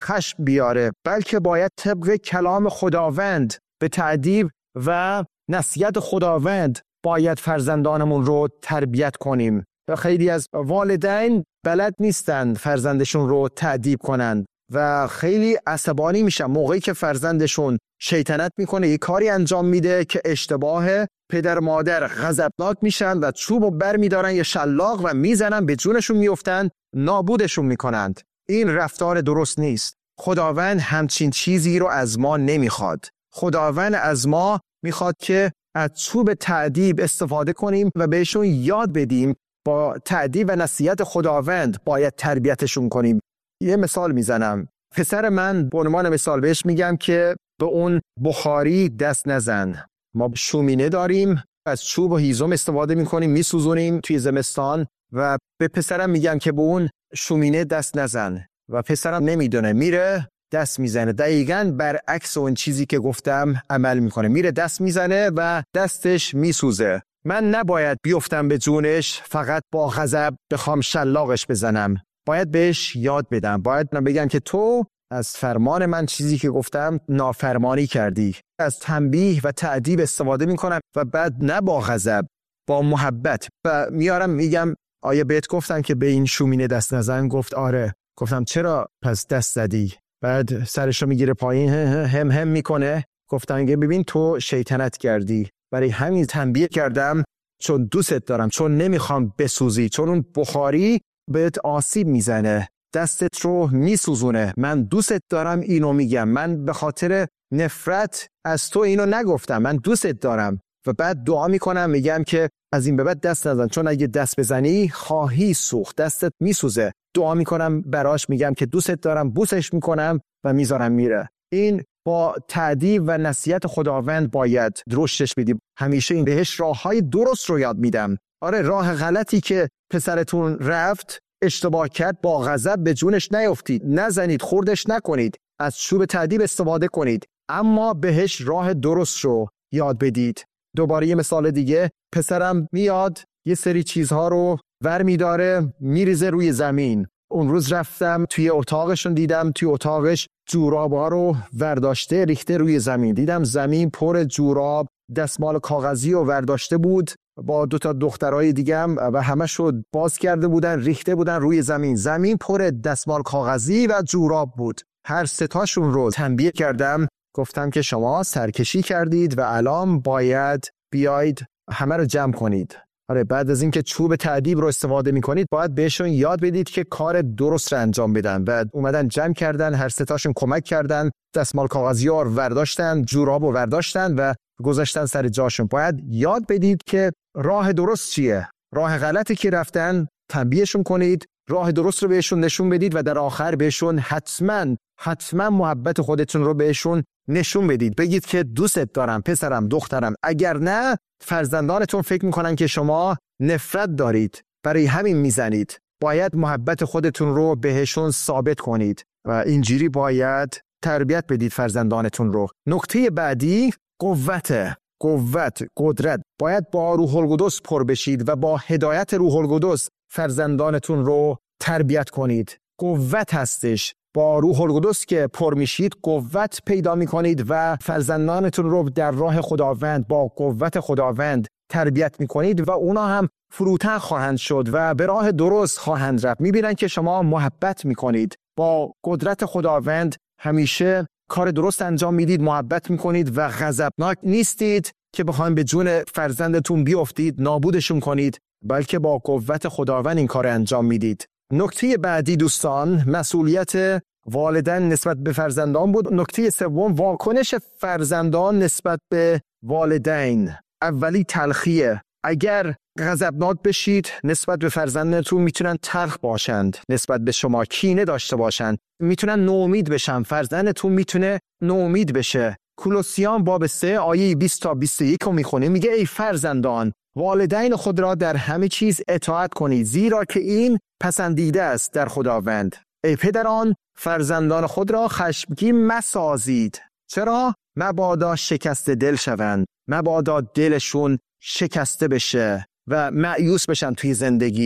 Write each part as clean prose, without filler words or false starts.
خشم بیاره، بلکه باید طبق کلام خداوند به تأدیب و نصیحت خداوند باید فرزندانمون رو تربیت کنیم. و خیلی از والدین بلد نیستن فرزندشون رو تأدیب کنن و خیلی عصبانی میشن موقعی که فرزندشون شیطنت میکنه، یه کاری انجام میده که اشتباه، پدر مادر غضبناک میشن و چوبو بر میدارن یه شلاق و میزنن، به جونشون میافتن، نابودشون میکنند. این رفتار درست نیست. خداوند همچین چیزی رو از ما نمیخواد. خداوند از ما میخواد که از چوب تأدیب استفاده کنیم و بهشون یاد بدیم با تأدیب و نصیحت خداوند باید تربیتشون کنیم. یه مثال میزنم. پسر من به عنوان مثال بهش میگم که به اون بخاری دست نزن. ما شومینه داریم، از چوب و هیزم استفاده میکنیم، میسوزونیم توی زمستان و به پسرم میگم که به اون شومینه دست نزن و پسرم نمیدونه، میره دست میزنه. دقیقاً برعکس اون چیزی که گفتم عمل میکنه، میره دست میزنه و دستش میسوزه. من نباید بیفتم به جونش فقط با غضب بخوام شلاقش بزنم. باید بهش یاد بدم، باید بگم که تو از فرمان من چیزی که گفتم نافرمانی کردی. از تنبیه و تأدیب استفاده میکنم و بعد نه با غضب، با محبت. و میارم میگم آیا بهت گفتم که به این شومینه دست نزن؟ گفت آره. گفتم چرا پس دست زدی؟ بعد سرشو میگیره پایین، هم میکنه. گفتم ببین تو شیطنت کردی، برای همین تنبیه کردم، چون دوستت دارم، چون نمیخوام بسوزی، چون اون بخاری بهت آسیب میزنه، دستت رو میسوزونه. من دوستت دارم، اینو میگم. من به خاطر نفرت از تو اینو نگفتم، من دوستت دارم. و بعد دعا میکنم، میگم که از این به بعد دست نزن، چون اگه دست بزنی خواهی سوخت، دستت میسوزه. دعا میکنم براش، میگم که دوستت دارم، بوسش میکنم و میذارم میره. این با تأدیب و نصیحت خداوند باید رشدش بدیم. همیشه این بهش راههای درست رو یاد میدم. آره، راه غلطی که پسرتون رفت، اشتباه کرد، با غضب به جونش نیفتید، نزنید، خردش نکنید، از چوب تأدیب استفاده کنید، اما بهش راه درست رو یاد بدید. دوباره یه مثال دیگه، پسرم میاد یه سری چیزها رو ور میداره، میریزه روی زمین. اون روز رفتم توی اتاقشون، دیدم توی اتاقش جورابا رو ورداشته ریخته روی زمین. دیدم زمین پر جوراب، دستمال کاغذی رو ورداشته بود با 2 تا دخترای دیگه هم و همشو باز کرده بودن، ریخته بودن روی زمین. زمین پر دستمال کاغذی و جوراب بود. هر 3 تاشون رو تنبیه کردم، گفتم که شما سرکشی کردید و الان باید بیاید همه رو جمع کنید. آره، بعد از اینکه چوب تأدیب رو استفاده می‌کنید باید بهشون یاد بدید که کار درست رو انجام بدن. بعد اومدن جمع کردن، هر 3 تاشون کمک کردن، دستمال کاغذی‌ها رو ورداشتن، جوراب رو ورداشتن و گذاشتن سر جاشون. باید یاد بدید که راه درست چیه، راه غلطی که رفتن تنبیهشون کنید، راه درست رو بهشون نشون بدید و در آخر بهشون حتما محبت خودتون رو بهشون نشون بدید. بگید که دوستت دارم پسرم، دخترم. اگر نه، فرزندانتون فکر میکنن که شما نفرت دارید، برای همین میزنید. باید محبت خودتون رو بهشون ثابت کنید و اینجوری باید تربیت بدید فرزندانتون رو. نکته بعدی قدرت. باید با روح القدس پر بشید و با هدایت روح القدس فرزندانتون رو تربیت کنید. قوت هستش. با روح القدس که پر میشید قوت پیدا میکنید و فرزندانتون رو در راه خداوند با قوت خداوند تربیت میکنید و اونا هم فروتن خواهند شد و به راه درست خواهند رفت. میبینن که شما محبت میکنید، با قدرت خداوند همیشه کار درست انجام میدید، محبت میکنید و غضبناک نیستید که بخواید به جون فرزندتون بیافتید، نابودشون کنید، بلکه با قوت خداوند این کار انجام میدید. نکته بعدی دوستان، مسئولیت والدین نسبت به فرزندان بود. نکته سوم، واکنش فرزندان نسبت به والدین. اولی تلخیه. اگر غضبناک بشید نسبت به فرزندتون، میتونن تلخ باشند، نسبت به شما کینه داشته باشند، میتونن ناامید بشن. فرزندتون میتونه ناامید بشه. کولوسیان باب 3 آیه 20 تا 21 رو میخونه، میگه ای فرزندان، والدین خود را در همه چیز اطاعت کنید، زیرا که این پسندیده است در خداوند. ای پدران، فرزندان خود را خشمگین مسازید. چرا؟ مبادا شکست دل شوند، مبادا دلشون شکسته بشه و مایوس بشن توی زندگی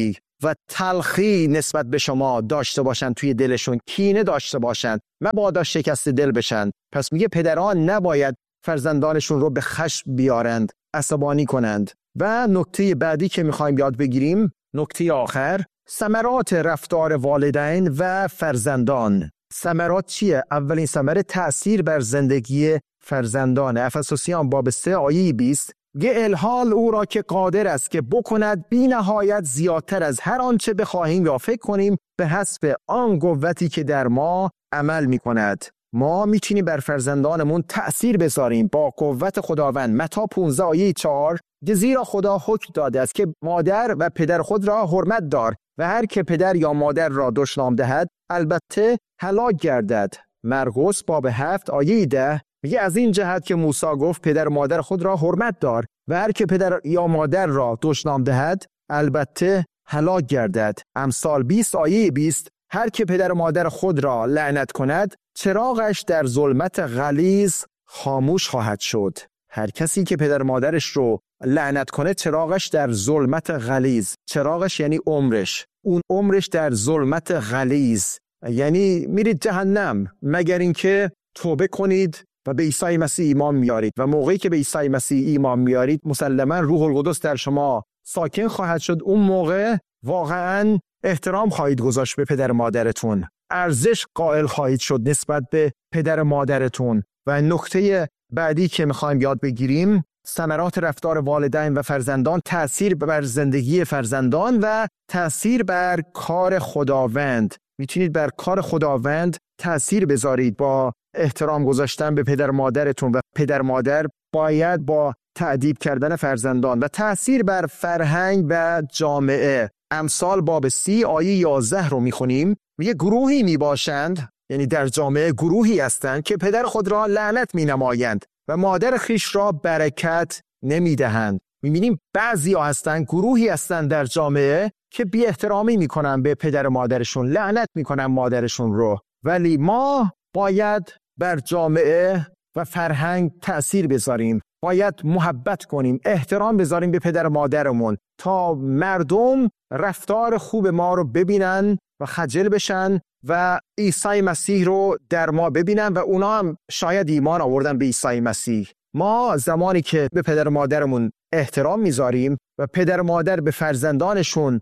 و تلخی نسبت به شما داشته باشند، توی دلشون کینه داشته باشند، مبادا شکست دل بشن. پس میگه پدران نباید فرزندانشون رو به خشم بیارند، عصبانی کنند. و نکته بعدی که میخوایم یاد بگیریم، نکته آخر، ثمرات رفتار والدین و فرزندان. ثمرات چیه؟ اولین ثمره تأثیر بر زندگی فرزندان. افسوسیان باب 3 آیه 20 میگه الحال او را که قادر است که بکند بی نهایت زیادتر از هر آنچه بخواهیم یا فکر کنیم به حسب آن قوتی که در ما عمل می کند. ما میتونیم بر فرزندانمون تأثیر بذاریم با قوت خداوند. متی 15 آیه 4 زیرا خدا حکم داده است که مادر و پدر خود را حرمت دار و هر که پدر یا مادر را دشنام دهد البته هلاک گردد. مرقس باب 7 آیه 10 میگه از این جهت که موسی گفت پدر و مادر خود را حرمت دار و هر که پدر یا مادر را دشنام دهد البته هلاک گردد. امثال 20 آیه 20 هر که پدر و مادر خود را لعنت کند چراغش در ظلمت غلیظ خاموش خواهد شد. هر کسی که پدر و مادرش رو لعنت کنه چراغش در ظلمت غلیظ، چراغش یعنی عمرش، اون عمرش در ظلمت غلیظ، یعنی میرید جهنم مگر اینکه توبه کنید و به عیسی مسیح ایمان میارید. و موقعی که به عیسی مسیح ایمان میارید مسلما روح القدس در شما ساکن خواهد شد. اون موقع واقعا احترام خواهید گذاشت به پدر مادرتون، ارزش قائل خواهید شد نسبت به پدر مادرتون. و نکته بعدی که میخوایم یاد بگیریم، ثمرات رفتار والدین و فرزندان، تأثیر بر زندگی فرزندان و تأثیر بر کار خداوند. میتونید بر کار خداوند تأثیر بذارید با احترام گذاشتن به پدر مادرتون و پدر مادر باید با تأدیب کردن فرزندان و تأثیر بر فرهنگ و جامعه. امثال باب 30 آیه 11 رو میخونیم، میگه گروهی میباشند، یعنی در جامعه گروهی هستند که پدر خود را لعنت مینمایند و مادر خیش را برکت نمیدهند. میبینیم بعضی ها هستند، گروهی هستند در جامعه که بی احترامی میکنن به پدر مادرشون، لعنت میکنن مادرشون رو. ولی ما باید بر جامعه و فرهنگ تأثیر بذاریم، باید محبت کنیم، احترام بذاریم به پدر مادرمون تا مردم رفتار خوب ما رو ببینن و خجل بشن و عیسی مسیح رو در ما ببینن و اونا هم شاید ایمان آوردن به عیسی مسیح. ما زمانی که به پدر مادرمون احترام میذاریم و پدر مادر به فرزندانشون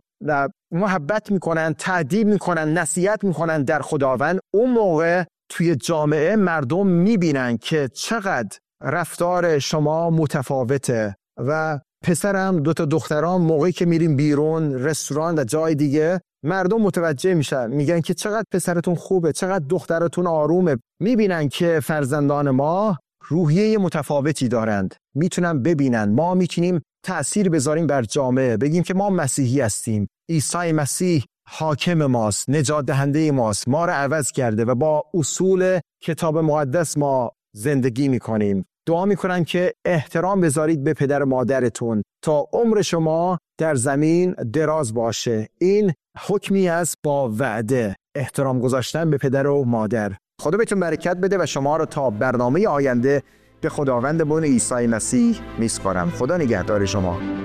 محبت میکنن، تأدیب میکنن، نصیحت میکنن در خداوند، اون موقع توی جامعه مردم میبینن که چقدر رفتار شما متفاوته. و پسرم 2 تا دخترام موقعی که میریم بیرون رستوران و جای دیگه مردم متوجه میشن، میگن که چقدر پسرتون خوبه، چقدر دخترتون آرومه. میبینن که فرزندان ما روحیه متفاوتی دارند، میتونن ببینن. ما میتونیم تأثیر بذاریم بر جامعه، بگیم که ما مسیحی هستیم، عیسی مسیح حاکم ماست، نجات دهنده ماست، ما رو عوض کرده و با اصول کتاب مقدس ما زندگی میکنیم. دعا میکنم که احترام بذارید به پدر مادرتون تا عمر شما در زمین دراز باشه. این حکمی است با وعده، احترام گذاشتن به پدر و مادر. خدا بهتون برکت بده و شما رو تا برنامه آینده به خداوندمون عیسی مسیح میسپارم. خدا نگهدار شما.